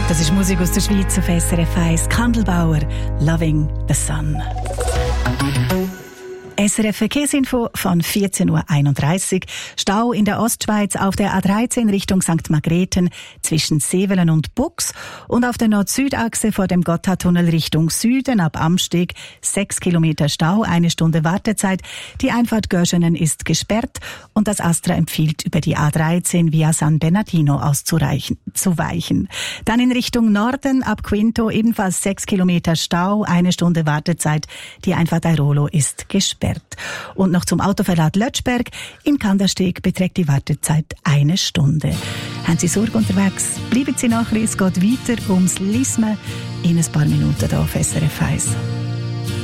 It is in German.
Das ist Musik aus der Schweiz auf SRF 1. Kandelbauer, Loving the Sun. SRF Verkehrsinfo von 14.31 Uhr. Stau in der Ostschweiz auf der A13 Richtung St. Margrethen zwischen Sevelen und Bux und auf der Nord-Süd-Achse vor dem Gotthardtunnel Richtung Süden ab Amsteg 6 Kilometer Stau, 1 Stunde Wartezeit. Die Einfahrt Görschenen ist gesperrt und das Astra empfiehlt, über die A13 via San Bernardino auszuweichen. Dann in Richtung Norden ab Quinto ebenfalls 6 Kilometer Stau, 1 Stunde Wartezeit. Die Einfahrt Airolo ist gesperrt. Und noch zum Autoverlad Lötschberg. In Kandersteg beträgt die Wartezeit 1 Stunde. Haben Sie Sorge unterwegs? Bleiben Sie nachher, es geht weiter ums Lismen in ein paar Minuten hier auf SRF 1.